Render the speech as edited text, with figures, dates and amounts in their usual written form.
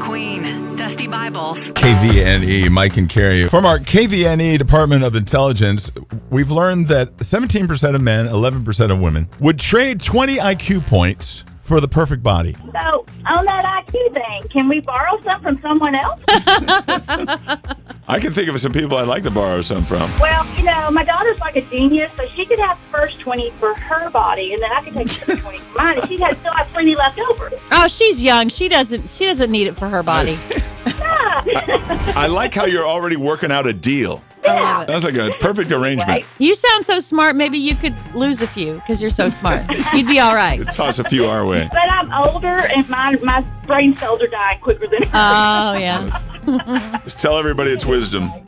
Queen, Dusty Bibles. KVNE, Mike and Carrie. From our KVNE Department of Intelligence, we've learned that 17% of men, 11% of women would trade 20 IQ points for the perfect body. So, on that IQ thing, can we borrow some from someone else? I can think of some people I'd like to borrow some from. Well, my daughter's like a genius, so she could have the first 20 for her body, and then I could take the first 20 for mine, and she'd still have plenty left over. Oh, she's young. She doesn't need it for her body. I like how you're already working out a deal. Yeah. That's like a perfect arrangement. You sound so smart. Maybe you could lose a few because you're so smart. You'd be all right. Toss a few our way. But I'm older, and my brain cells are dying quicker than Oh, yeah. Just tell everybody it's wisdom.